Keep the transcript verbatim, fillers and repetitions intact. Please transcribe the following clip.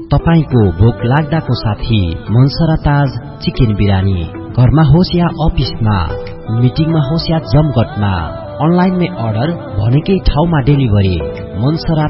तपाईको भोक लाग्दाको साथी मनसरा ताज चिकन बिरानी। घरमा होस् या अफिसमा, मिटिङमा होस् या जमघटमा, अनलाइनमै अर्डर भनेकै ठाउँमा डेलिभरी। मनसरा